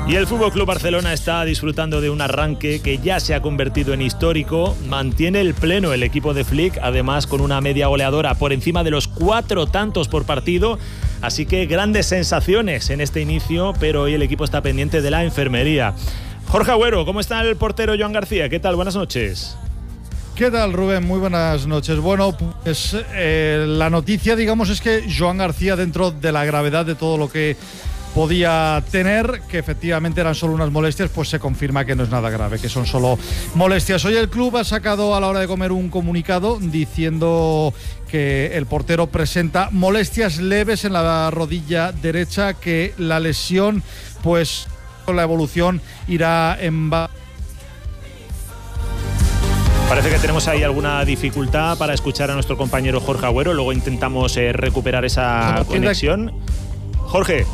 Y el FC Barcelona está disfrutando de un arranque que ya se ha convertido en histórico. Mantiene el pleno el equipo de Flick, además con una media goleadora por encima de los 4 tantos por partido. Así que grandes sensaciones en este inicio, pero hoy el equipo está pendiente de la enfermería. Jorge Agüero, ¿cómo está el portero Joan García? ¿Qué tal? Buenas noches. ¿Qué tal, Rubén? Muy buenas noches. Bueno, pues la noticia, digamos, es que Joan García, dentro de la gravedad de todo lo que podía tener, que efectivamente eran solo unas molestias, pues se confirma que no es nada grave, que son solo molestias. Hoy el club ha sacado a la hora de comer un comunicado diciendo que el portero presenta molestias leves en la rodilla derecha, que la lesión, pues con la evolución irá en... Parece que tenemos ahí alguna dificultad para escuchar a nuestro compañero Jorge Agüero. Luego intentamos recuperar esa conexión. Jorge.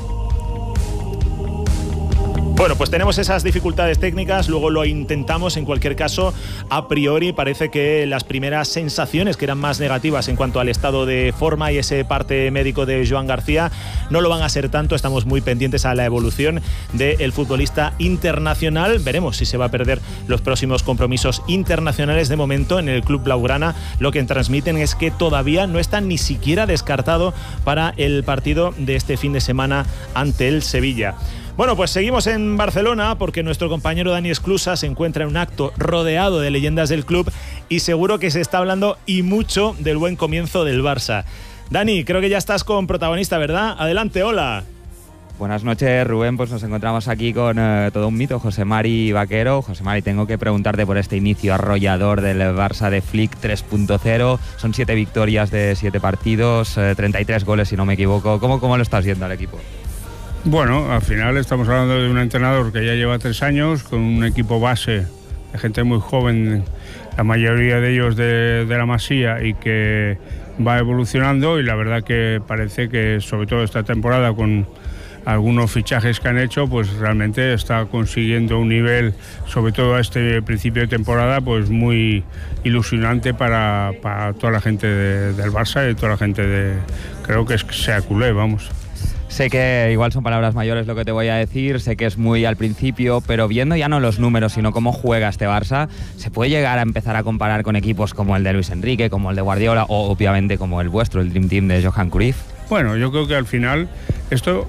Bueno, pues tenemos esas dificultades técnicas, luego lo intentamos. En cualquier caso, a priori parece que las primeras sensaciones, que eran más negativas en cuanto al estado de forma y ese parte médico de Joan García, no lo van a ser tanto. Estamos muy pendientes a la evolución del futbolista internacional. Veremos si se va a perder los próximos compromisos internacionales. De momento, en el club blaugrana, lo que transmiten es que todavía no está ni siquiera descartado para el partido de este fin de semana ante el Sevilla. Bueno, pues seguimos en Barcelona porque nuestro compañero Dani Esclusa se encuentra en un acto rodeado de leyendas del club y seguro que se está hablando y mucho del buen comienzo del Barça. Dani, creo que ya estás con protagonista, ¿verdad? Adelante, hola. Buenas noches, Rubén. Pues nos encontramos aquí con todo un mito, José Mari Vaquero. José Mari, tengo que preguntarte por este inicio arrollador del Barça de Flick 3.0. Son 7 victorias de 7 partidos, 33 goles si no me equivoco. ¿Cómo lo estás viendo al equipo? Bueno, al final estamos hablando de un entrenador que ya lleva 3 años, con un equipo base de gente muy joven, la mayoría de ellos de la Masía, y que va evolucionando, y la verdad que parece que sobre todo esta temporada, con algunos fichajes que han hecho, pues realmente está consiguiendo un nivel, sobre todo a este principio de temporada, pues muy ilusionante para toda la gente del Barça y toda la gente creo que sea culé, vamos. Sé que igual son palabras mayores lo que te voy a decir, sé que es muy al principio, pero viendo ya no los números, sino cómo juega este Barça, ¿se puede llegar a empezar a comparar con equipos como el de Luis Enrique, como el de Guardiola o obviamente como el vuestro, el Dream Team de Johan Cruyff? Bueno, yo creo que al final esto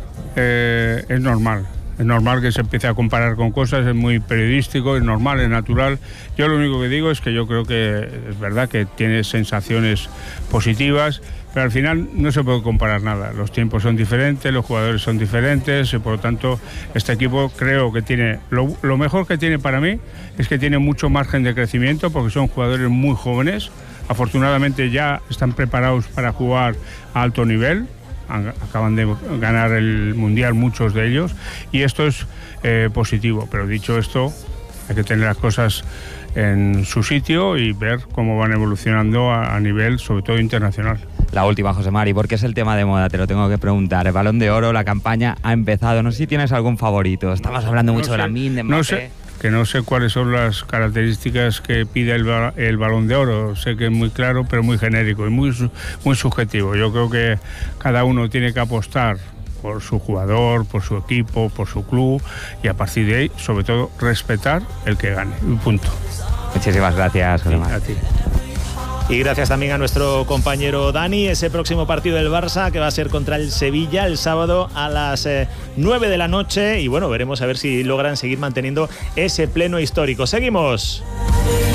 es normal. Es normal que se empiece a comparar con cosas, es muy periodístico, es normal, es natural. Yo lo único que digo es que yo creo que es verdad que tiene sensaciones positivas, pero al final no se puede comparar nada. Los tiempos son diferentes, los jugadores son diferentes, y por lo tanto este equipo creo que tiene... Lo mejor que tiene para mí es que tiene mucho margen de crecimiento, porque son jugadores muy jóvenes. Afortunadamente ya están preparados para jugar a alto nivel. Acaban de ganar el Mundial muchos de ellos, y esto es positivo. Pero dicho esto, hay que tener las cosas en su sitio y ver cómo van evolucionando a nivel sobre todo internacional. La última, José Mari, porque es el tema de moda, te lo tengo que preguntar. El Balón de Oro, la campaña ha empezado, no sé si tienes algún favorito. Estamos hablando mucho de Lamine, de Mbappé. No sé cuáles son las características que pide el Balón de Oro. Sé que es muy claro, pero muy genérico y muy subjetivo. Yo creo que cada uno tiene que apostar por su jugador, por su equipo, por su club, y a partir de ahí, sobre todo, respetar el que gane. Punto. Muchísimas gracias, José Mari. A ti. Y gracias también a nuestro compañero Dani. Ese próximo partido del Barça, que va a ser contra el Sevilla el sábado a las 9 de la noche. Y bueno, veremos a ver si logran seguir manteniendo ese pleno histórico. Seguimos.